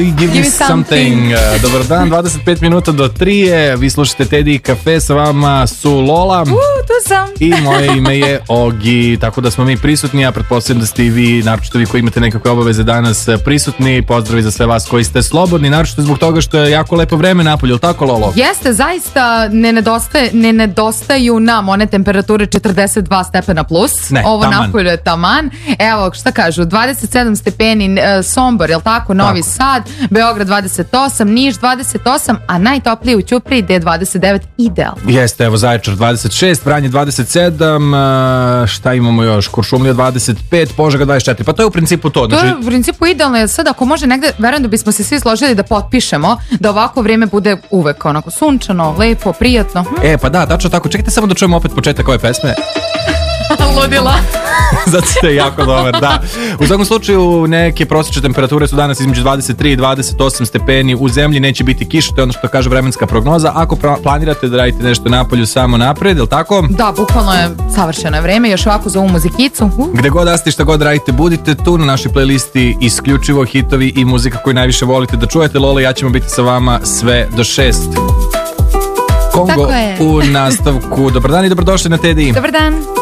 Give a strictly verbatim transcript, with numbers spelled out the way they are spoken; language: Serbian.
Give me something. Dobar dan, dvadeset pet minuta do tri je. Vi slušate Teddy Cafe, sa vama su Lola. Uh, tu sam. I moje ime je Ogi. Tako da smo mi prisutni, ja pretpostavljam da ste i vi, naročito vi koji imate nekakve obaveze danas, prisutni. Pozdravi za sve vas koji ste slobodni, naročito zbog toga što je jako lepo vreme napolje, ili tako, Lolo? Jeste, zaista ne, nedostaje, ne nedostaju nam one temperature četrdeset dva stepena plus. Ne, ovo taman. napolje je taman. Evo, šta kažu, dvadeset sedam stepeni Sombor, jel tako, Novi tako. Sad, Beograd dvadeset osam, Niš dvadeset osam, a najtoplije u Ćupriji gde je dvadeset devet, idealno. Jeste, evo Zaječar dvadeset šest, Vranje dvadeset sedam, uh, šta imamo još, Kuršumlija dvadeset pet, Požega dvadeset četiri, pa to je u principu to. To je u principu idealno, jer sad ako može negde, verujem da bismo se svi složili da potpišemo da ovako vrijeme bude uvek onako sunčano, lepo, prijatno. Hm? E, pa da, tačno tako, čekajte samo da čujemo opet početak ove pesme. Ludila. Zato ste jako dobar, da. U svakom slučaju neke prosječne temperature su danas između dvadeset tri i dvadeset osam stepeni. U zemlji neće biti kiša, to je ono što kaže vremenska prognoza. Ako planirate da radite nešto napolju, samo napred, je li tako? Da, bukvalno je savršeno vreme, još ovako za ovu muzikicu. Uh. Gde god da ste, šta god radite, budite tu na našoj playlisti isključivo hitovi i muzika koju najviše volite da čujete. Lola, ja ćemo biti sa vama sve do šest. Kongo u nastavku. Dobar dan i dobrodošli na Teddy. Dobar dan.